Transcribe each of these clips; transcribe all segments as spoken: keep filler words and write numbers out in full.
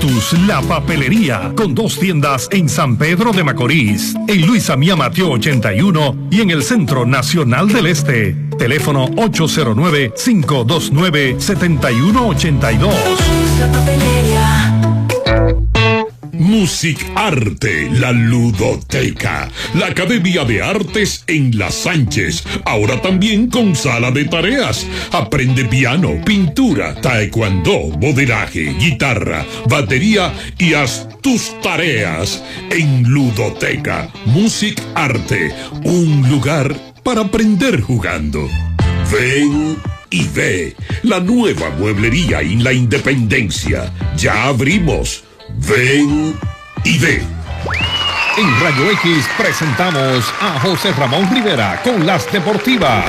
Cactus, la papelería, con dos tiendas en San Pedro de Macorís, en Luis Amía Mateo ochenta y uno y en el Centro Nacional del Este. Teléfono ocho cero nueve, cinco dos nueve, siete uno ocho dos. La papelería. Music Arte, la ludoteca, la Academia de Artes en La Sánchez, ahora también con sala de tareas. Aprende piano, pintura, taekwondo, modelaje, guitarra, batería y haz tus tareas en Ludoteca. Music Arte, un lugar para aprender jugando. Ven y ve la nueva mueblería en La Independencia. Ya abrimos. Ven y ve. En Rayo X presentamos a José Ramón Rivera con las deportivas.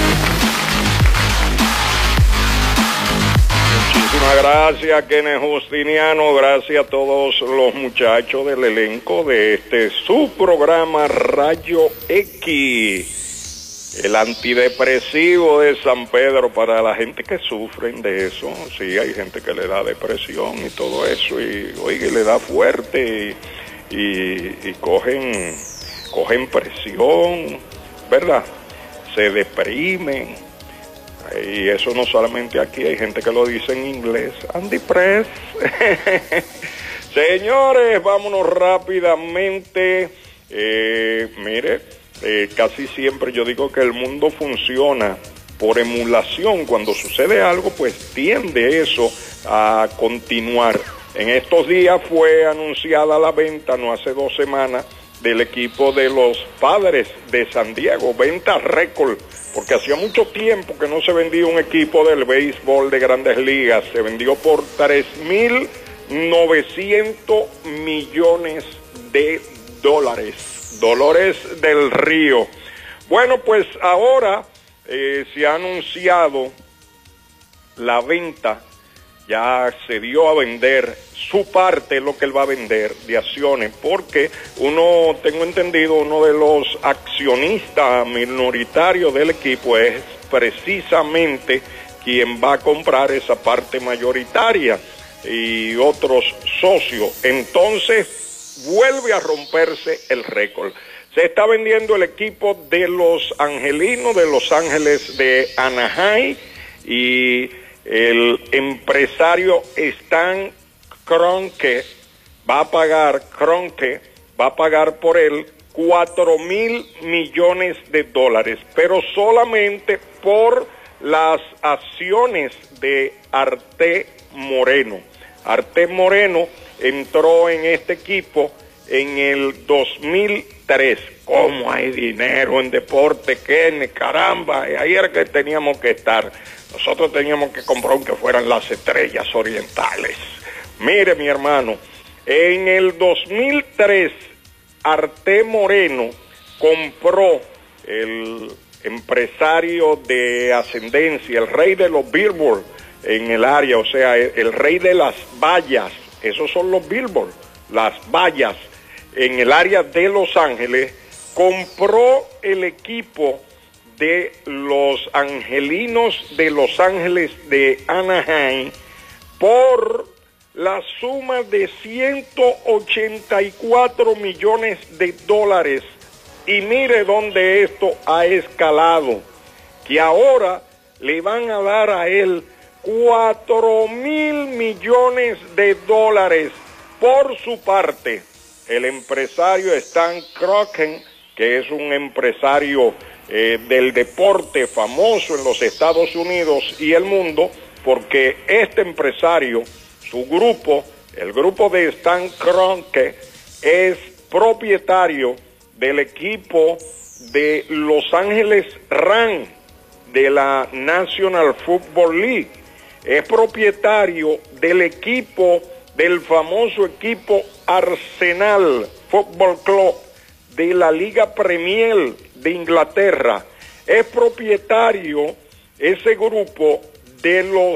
Muchísimas gracias, Kenneth Justiniano. Gracias a todos los muchachos del elenco de este su programa Rayo X. El antidepresivo de San Pedro para la gente que sufren de eso. Sí, hay gente que le da depresión y todo eso, y oye, le da fuerte y, y, y cogen, cogen presión, ¿verdad? Se deprimen. Y eso no solamente aquí, hay gente que lo dice en inglés. I'm depressed. Señores, vámonos rápidamente. Eh, mire. Eh, casi siempre yo digo que el mundo funciona por emulación. Cuando sucede algo, pues tiende eso a continuar. En estos días fue anunciada la venta, no hace dos semanas, del equipo de los Padres de San Diego. Venta récord, porque hacía mucho tiempo que no se vendía un equipo del béisbol de Grandes Ligas. Se vendió por tres mil novecientos millones de dólares. Dolores del Río. Bueno, pues ahora eh, se ha anunciado la venta, ya se dio a vender su parte, lo que él va a vender de acciones, porque uno, tengo entendido, uno de los accionistas minoritarios del equipo es precisamente quien va a comprar esa parte mayoritaria y otros socios. Entonces, vuelve a romperse el récord. Se está vendiendo el equipo de los angelinos de Los Ángeles de Anaheim y el empresario Stan Kroenke va a pagar, Kroenke va a pagar por él cuatro mil millones de dólares, pero solamente por las acciones de Arte Moreno. Arte Moreno entró en este equipo en el dos mil tres. ¿Cómo hay dinero en deporte, Kenneth? Caramba, ahí era que teníamos que estar. Nosotros teníamos que comprar aunque fueran las estrellas orientales. Mire, mi hermano, en el dos mil tres, Arte Moreno compró, el empresario de ascendencia, el rey de los Billboard en el área, o sea, el, el rey de las vallas. Esos son los Billboard, las vallas en el área de Los Ángeles. Compró el equipo de los angelinos de Los Ángeles de Anaheim por la suma de ciento ochenta y cuatro millones de dólares. Y mire dónde esto ha escalado, que ahora le van a dar a él cuatro mil millones de dólares. Por su parte, el empresario Stan Kroenke, que es un empresario eh, del deporte famoso en los Estados Unidos y el mundo, porque este empresario, su grupo, el grupo de Stan Kroenke, es propietario del equipo de Los Ángeles Rams de la National Football League. Es propietario del equipo, del famoso equipo Arsenal Football Club de la Liga Premier de Inglaterra. Es propietario ese grupo de los